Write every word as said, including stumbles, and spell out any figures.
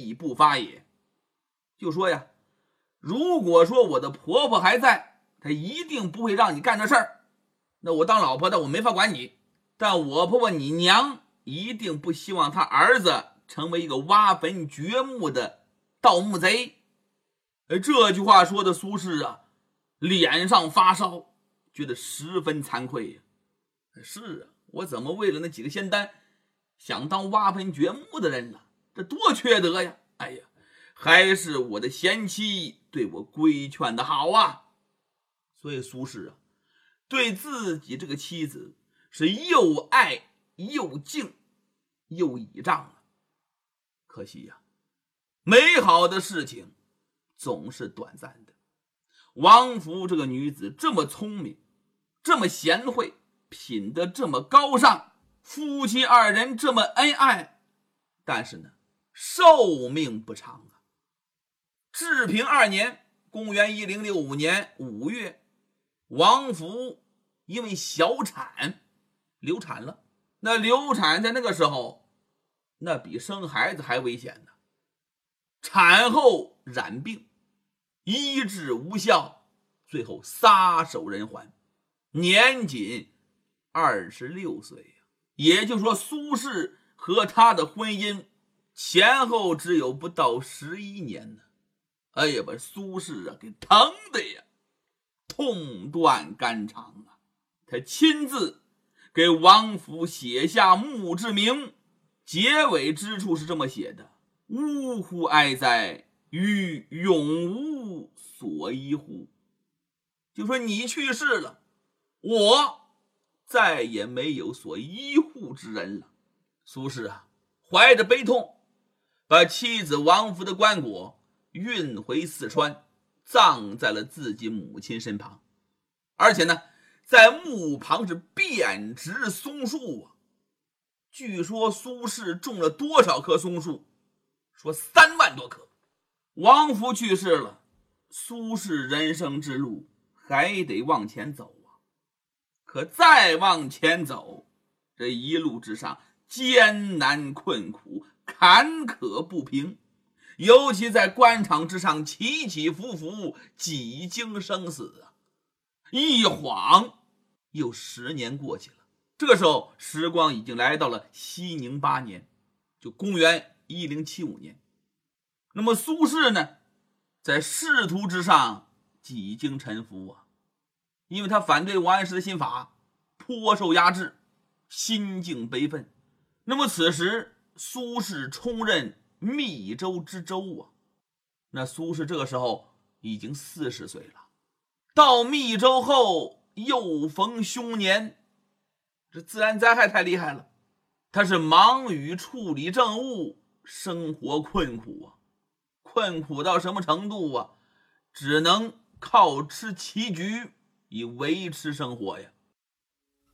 必不发也。就说呀，如果说我的婆婆还在，她一定不会让你干这事儿。那我当老婆的我没法管你，但我婆婆你娘一定不希望她儿子成为一个挖坟掘墓的盗墓贼。这句话说的苏轼啊，脸上发烧，觉得十分惭愧呀。是啊，我怎么为了那几个仙丹想当挖坟掘墓的人了？这多缺德呀！哎呀，还是我的贤妻对我规劝的好啊。所以苏轼啊，对自己这个妻子是又爱又敬又倚仗啊。可惜呀、啊，美好的事情总是短暂的。王弗这个女子这么聪明，这么贤惠，品德这么高尚，夫妻二人这么恩爱，但是呢，寿命不长啊。治平二年，公元一零六五年五月，王弗因为小产流产了。那流产在那个时候，那比生孩子还危险呢。产后染病，医治无效，最后撒手人寰，年仅二十六岁。也就是说，苏轼和他的婚姻前后只有不到十一年呢。哎呀，把苏轼啊给疼的呀，痛断肝肠啊！他亲自给王弗写下墓志铭，结尾之处是这么写的：呜呼哀哉，余永无所依乎。就说你去世了，我再也没有所依护之人了。苏轼啊，怀着悲痛，把妻子王弗的棺椁运回四川，葬在了自己母亲身旁。而且呢，在墓旁是遍植松树啊。据说苏轼种了多少棵松树？说三万多棵。王弗去世了，苏轼人生之路还得往前走啊。可再往前走，这一路之上艰难困苦，坎坷不平，尤其在官场之上起起伏伏，几经生死啊。一晃又十年过去了。这个时候时光已经来到了熙宁八年，就公元一零七五年。那么苏轼呢，在仕途之上几经沉浮啊，因为他反对王安石的新法，颇受压制，心境悲愤。那么此时苏轼充任密州知州啊，那苏轼这个时候已经四十岁了。到密州后又逢凶年，这自然灾害太厉害了，他是忙于处理政务，生活困苦啊。困苦到什么程度啊？只能靠吃棋局以维持生活呀。